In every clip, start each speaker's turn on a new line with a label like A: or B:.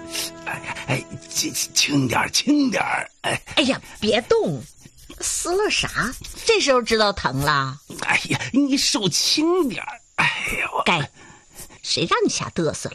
A: 轻点，轻点。
B: 哎呀，别动，撕了啥？这时候知道疼了？
A: 哎呀，你手轻点。哎呦，
B: 该，谁让你瞎嘚瑟了？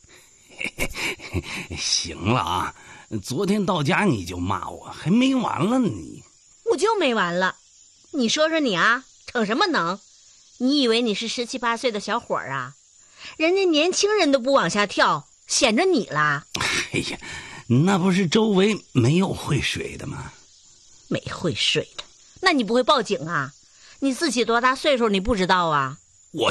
A: 行了啊，昨天到家你就骂我，还没完了呢你。
B: 我就没完了。你说说你啊，逞什么能？你以为你是17、18岁的小伙儿啊？人家年轻人都不往下跳，显着你啦。
A: 哎呀，那不是周围没有会水的吗？
B: 没会水的，那你不会报警啊？你自己多大岁数你不知道啊？
A: 我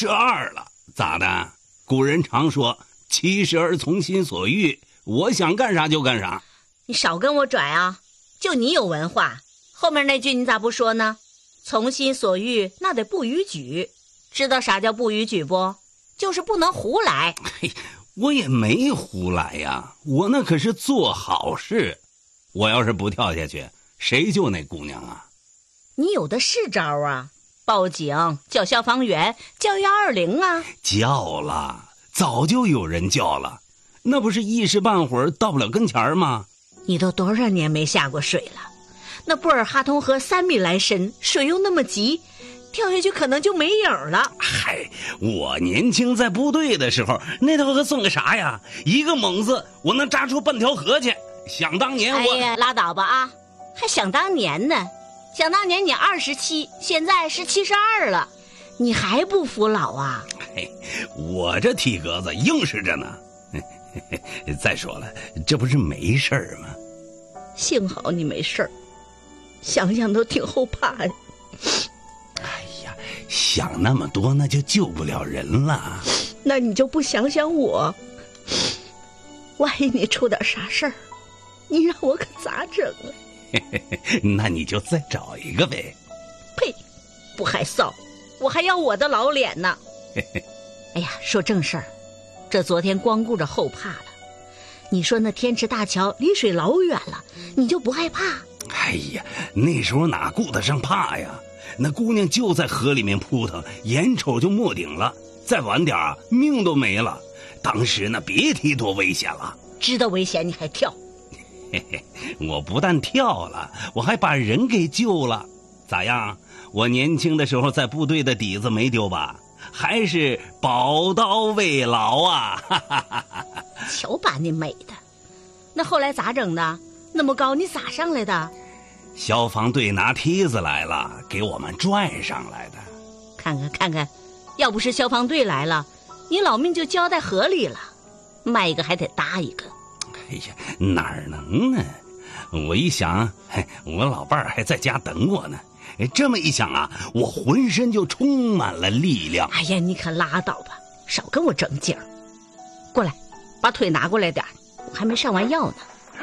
A: 72了，咋的？古人常说70而从心所欲，我想干啥就干啥。
B: 你少跟我拽啊，就你有文化。后面那句你咋不说呢？从心所欲，那得不逾矩。知道啥叫不逾矩不？就是不能胡来。
A: 嘿，我也没胡来呀，我那可是做好事。我要是不跳下去，谁救那姑娘啊？
B: 你有的是招啊，报警，叫消防员，叫120啊。
A: 叫了，早就有人叫了，那不是一时半会儿到不了跟前吗？
B: 你都多少年没下过水了？那布尔哈通河3米来深，水又那么急，跳下去可能就没影了。
A: 嗨，我年轻在部队的时候，那条河算个啥呀？一个猛子，我能扎出半条河去。想当年我……
B: 哎呀，拉倒吧啊！还想当年呢？想当年你27，现在是72了，你还不服老啊？
A: 嘿，我这体格子硬实着呢。再说了，这不是没事儿吗？
B: 幸好你没事儿，想想都挺后怕的。
A: 哎呀，想那么多那就救不了人了。
B: 那你就不想想我？万一你出点啥事儿，你让我可咋整啊？
A: 那你就再找一个呗。
B: 呸，不害臊，我还要我的老脸呢。哎呀，说正事儿，这昨天光顾着后怕了。你说那天池大桥离水老远了，你就不害怕？
A: 哎呀，那时候哪顾得上怕呀？那姑娘就在河里面扑腾，眼瞅就没顶了，再晚点啊，命都没了。当时那别提多危险了。
B: 知道危险你还跳？
A: 嘿嘿，我不但跳了，我还把人给救了。咋样？我年轻的时候在部队的底子没丢吧？还是宝刀未老啊！
B: 瞧把你美的。那后来咋整的？那么高你咋上来的？
A: 消防队拿梯子来了，给我们拽上来的。
B: 看看看看，要不是消防队来了，你老命就交在河里了。卖一个还得搭一个。
A: 哎呀，哪儿能呢？我一想，我老伴儿还在家等我呢。这么一想啊，我浑身就充满了力量。
B: 哎呀，你可拉倒吧，少跟我整景儿。过来，把腿拿过来点，我还没上完药呢。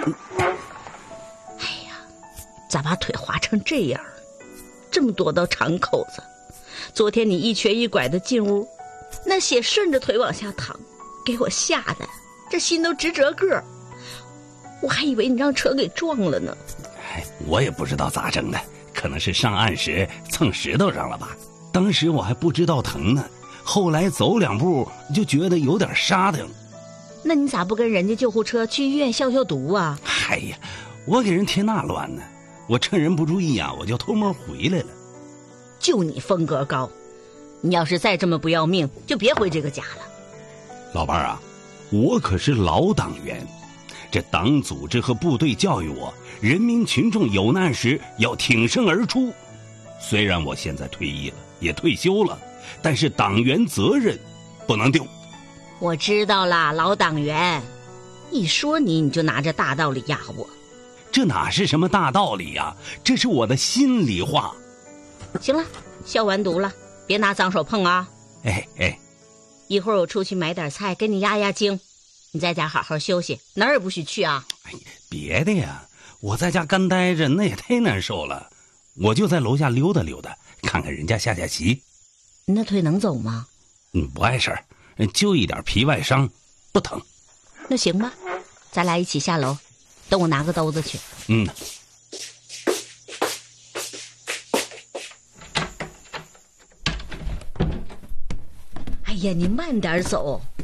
B: 哎呀，咋把腿划成这样？这么多道长口子。昨天你一瘸一拐的进屋，那血顺着腿往下淌，给我吓得这心都直折个。我还以为你让车给撞了呢。
A: 我也不知道咋整的，可能是上岸时蹭石头上了吧。当时我还不知道疼呢，后来走2步就觉得有点沙疼。
B: 那你咋不跟人家救护车去医院消消毒啊？
A: 哎呀，我给人添那乱呢，我趁人不注意啊，我就偷摸回来了。
B: 就你风格高，你要是再这么不要命，就别回这个家了。
A: 老伴儿啊，我可是老党员，这党组织和部队教育我，人民群众有难时要挺身而出。虽然我现在退役了，也退休了，但是党员责任不能丢。
B: 我知道啦，老党员，一说你就拿着大道理压我。
A: 这哪是什么大道理呀，这是我的心里话。
B: 行了，消完毒了，别拿脏手碰啊。
A: 哎，
B: 一会儿我出去买点菜给你压压惊，你在家好好休息，哪儿也不许去啊。
A: 别的呀，我在家干待着那也太难受了，我就在楼下溜达溜达，看看人家下棋。
B: 你那腿能走吗？
A: 不碍事儿，就一点皮外伤，不疼。
B: 那行吧，咱俩一起下楼，等我拿个兜子去。哎呀，你慢点走，